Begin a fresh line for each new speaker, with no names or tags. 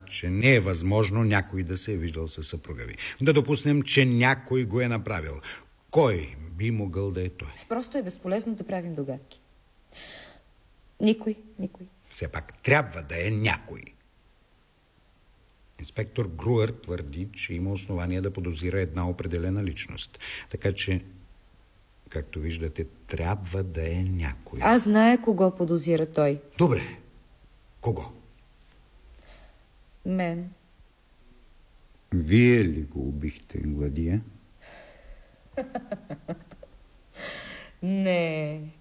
че не е възможно някой да се е виждал със съпруга ви. Да допуснем, че някой го е направил. Кой би могъл да е той?
Просто е безполезно да правим догадки. Никой.
Все пак трябва да е някой. Инспектор Груър твърди, че има основания да подозира една определена личност. Така че, както виждате, трябва да е някой.
Аз зная кого подозира той.
Добре. Кого?
Мен.
Вие ли го убихте, Гладия?
Не.